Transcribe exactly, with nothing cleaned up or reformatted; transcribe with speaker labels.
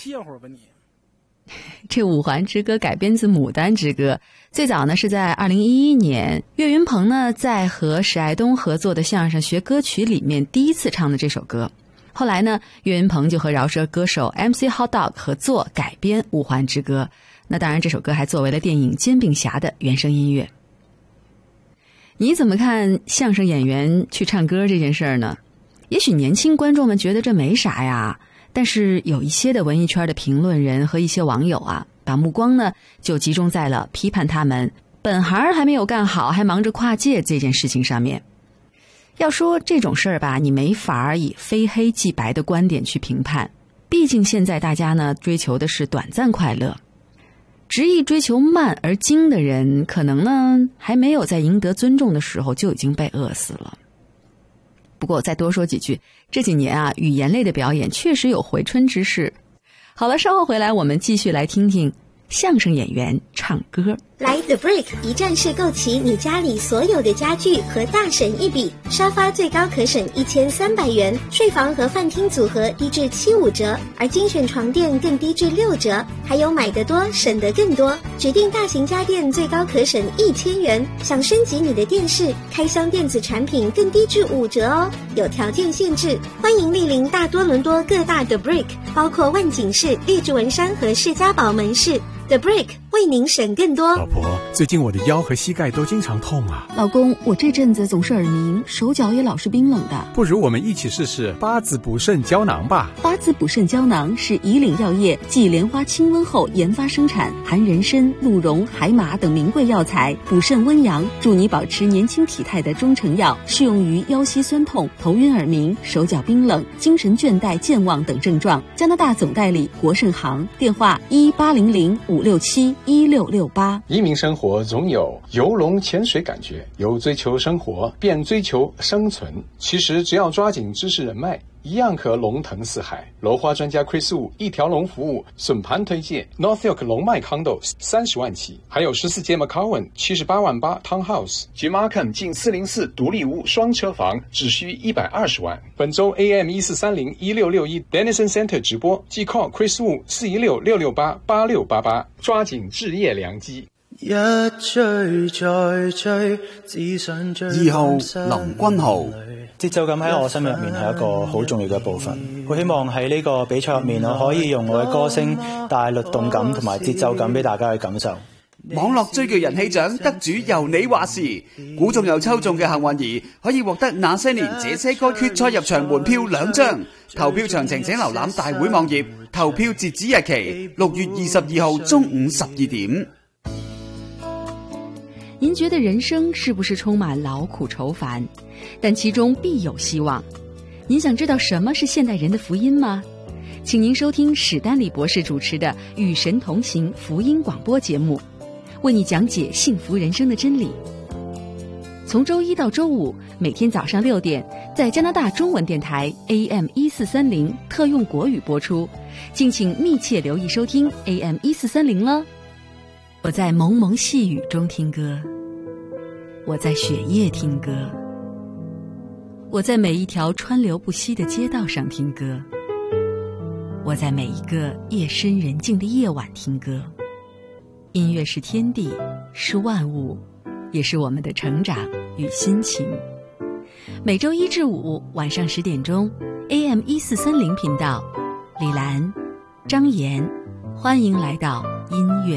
Speaker 1: 歇会儿吧你。
Speaker 2: 这《五环之歌》改编自《牡丹之歌》，最早呢是在二零一一年，岳云鹏呢在和史爱东合作的相声学歌曲里面第一次唱的这首歌。后来呢，岳云鹏就和饶舌歌手 M C Hot Dog 合作改编《五环之歌》。那当然，这首歌还作为了电影《煎饼侠》的原声音乐。你怎么看相声演员去唱歌这件事儿呢？也许年轻观众们觉得这没啥呀。但是有一些的文艺圈的评论人和一些网友啊，把目光呢就集中在了批判他们本行还没有干好，还忙着跨界这件事情上面。要说这种事儿吧，你没法以非黑即白的观点去评判，毕竟现在大家呢追求的是短暂快乐，执意追求慢而精的人，可能呢还没有在赢得尊重的时候就已经被饿死了。不过再多说几句，这几年啊，语言类的表演确实有回春之势。好了，稍后回来我们继续来听听相声演员唱歌。
Speaker 3: 来 The Brick 一站式购齐你家里所有的家具和大省一笔，沙发最高可省一千三百元，睡房和饭厅组合低至七五折，而精选床垫更低至六折，还有买得多省得更多，指定大型家电最高可省一千元，想升级你的电视、开箱电子产品更低至五折哦，有条件限制。欢迎莅临大多伦多各大 The Brick， 包括万景市、荔枝文山和士嘉堡门市。The Brick 为您省更多。
Speaker 4: 老婆，最近我的腰和膝盖都经常痛啊。
Speaker 5: 老公，我这阵子总是耳鸣，手脚也老是冰冷的。
Speaker 4: 不如我们一起试试八子补肾胶囊吧。
Speaker 5: 八子补肾胶囊是以岭药业继莲花清瘟后研发生产，含人参、鹿茸、海马等名贵药材，补肾温阳，助你保持年轻体态的中成药，适用于腰膝酸痛、头晕耳鸣、手脚冰冷、精神倦怠健忘等症状。加拿大总代理国盛行，电话一八零零五六七一六六八。
Speaker 6: 移民生活总有游龙潜水感觉，由追求生活变追求生存。其实只要抓紧知识人脉，一样可龙腾四海。楼花专家 Chris Wu 一条龙服务笋盘推荐 Northfield 龙脉 Condo 三十万起，还有十四街 McCowan 七十八万八 Townhouse 及 Markham 近四零四独立屋双车房只需一百二十万。本周 A M 一四三零一六六一 Denison Center 直播，即 call Chris Wu 四一六六六八八六八八，抓緊置業良機。
Speaker 7: 一追再追，只想追
Speaker 8: 二號林君豪。
Speaker 9: 節奏感喺我心入面係一個好重要嘅部分，好希望喺呢個比賽入面，我可以用我嘅歌聲帶律動感同埋節奏感俾大家去感受。
Speaker 8: 網絡追劇人氣獎得主由你話事，估中又抽中嘅幸運兒可以獲得那些年這些歌決賽入場門票兩張。投票詳情請瀏覽大會網頁，投票截止日期六月二十二號中午十二點。
Speaker 2: 您覺得人生是不是充滿勞苦愁煩？但其中必有希望。您想知道什麼是現代人的福音嗎？請您收聽史丹利博士主持的《與神同行》福音廣播節目，為你講解幸福人生的真理。從周一到周五，每天早上六點，在加拿大中文電台 A M 一四三零特用國語播出，敬請密切留意收聽 A M 一四三零了。我在蒙蒙細雨中聽歌，我在雪夜聽歌，我在每一條川流不息的街道上聽歌，我在每一個夜深人靜的夜晚聽歌。音樂是天地，是萬物，也是我們的成長與心情。每周一至五晚上十點鐘 A M 一四三零頻道，李蘭、張岩，歡迎來到音樂